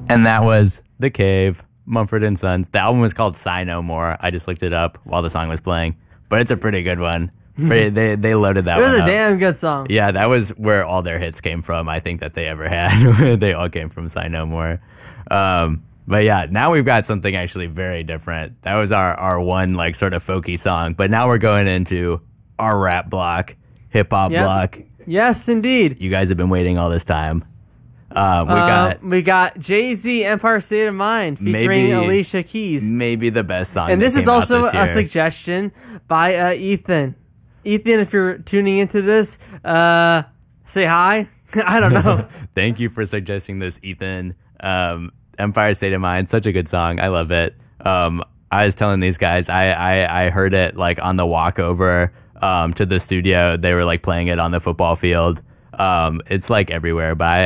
And that was The Cave, Mumford and Sons. The album was called Sigh No More. I just looked it up while the song was playing, but it's a pretty good one. They loaded that one up. It was a damn good song. Yeah, that was where all their hits came from, I think, that they ever had. They all came from Sigh No More. But yeah, now we've got something actually very different. That was our one like sort of folky song, but now we're going into our rap block, hip hop block. Yes, indeed. You guys have been waiting all this time. We got Jay-Z, Empire State of Mind, featuring Alicia Keys. Maybe the best song. And this is also a a suggestion by Ethan. Ethan, if you're tuning into this, say hi. I don't know. Thank you for suggesting this, Ethan. Empire State of Mind, such a good song. I love it. I was telling these guys, I heard it like on the walk over to the studio. They were like playing it on the football field. It's like everywhere, but